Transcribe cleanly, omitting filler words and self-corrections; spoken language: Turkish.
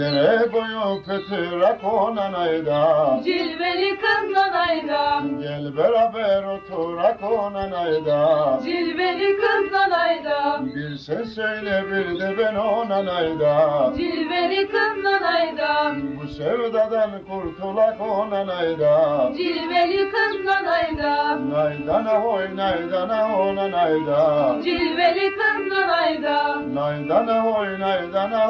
Dere boyu pıtırak olan ayda, Cilveli kız nanayda, gel beraber oturak olan ayda. cilveli kız nanayda, Bir sen söyle bir de ben olan ayda. cilveli kız nanayda, Bu sevdadan kurtulak olan ayda. cilveli kız nanayda, Naydana hoy naydana olan ayda. cilveli kız nanayda, Naydana hoy naydana